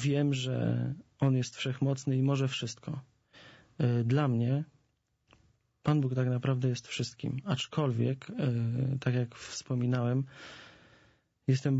wiem, że On jest wszechmocny i może wszystko. Dla mnie Pan Bóg tak naprawdę jest wszystkim, aczkolwiek, tak jak wspominałem, jestem